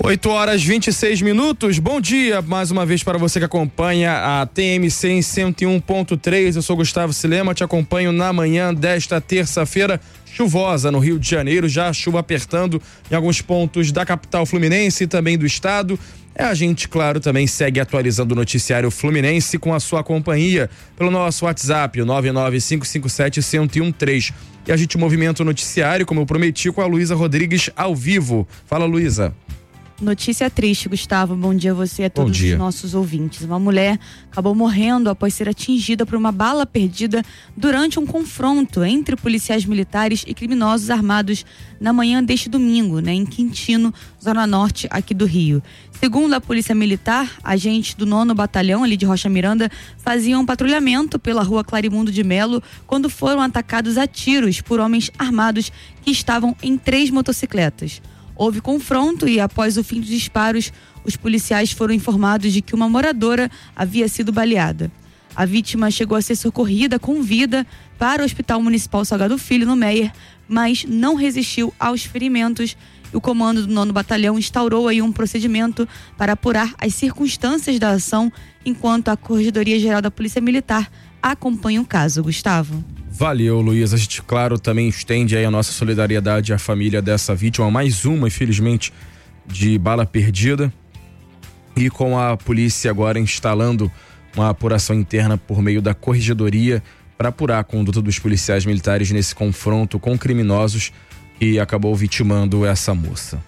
8h26. Bom dia mais uma vez para você que acompanha a TMC em 101.3. Eu sou Gustavo Silema, te acompanho na manhã desta terça-feira chuvosa no Rio de Janeiro, já a chuva apertando em alguns pontos da capital fluminense e também do estado. A gente, claro, também segue atualizando o noticiário fluminense com a sua companhia pelo nosso WhatsApp, o 99557-1013. E a gente movimenta o noticiário, como eu prometi, com a Luísa Rodrigues ao vivo. Fala, Luísa. Notícia triste, Gustavo. Bom dia a você e a todos os nossos ouvintes. Uma mulher acabou morrendo após ser atingida por uma bala perdida durante um confronto entre policiais militares e criminosos armados na manhã deste domingo, em Quintino, zona norte aqui do Rio. Segundo a Polícia Militar, agentes do 9º Batalhão ali de Rocha Miranda faziam um patrulhamento pela rua Clarimundo de Melo quando foram atacados a tiros por homens armados que estavam em 3 motocicletas. Houve confronto e, após o fim dos disparos, os policiais foram informados de que uma moradora havia sido baleada. A vítima chegou a ser socorrida com vida para o Hospital Municipal Salgado Filho, no Meier, mas não resistiu aos ferimentos. E o comando do 9º Batalhão instaurou aí um procedimento para apurar as circunstâncias da ação, enquanto a Corregedoria Geral da Polícia Militar acompanha o caso. Gustavo. Valeu, Luísa. A gente, claro, também estende aí a nossa solidariedade à família dessa vítima, mais uma, infelizmente, de bala perdida. E com a polícia agora instalando uma apuração interna por meio da Corregedoria para apurar a conduta dos policiais militares nesse confronto com criminosos que acabou vitimando essa moça.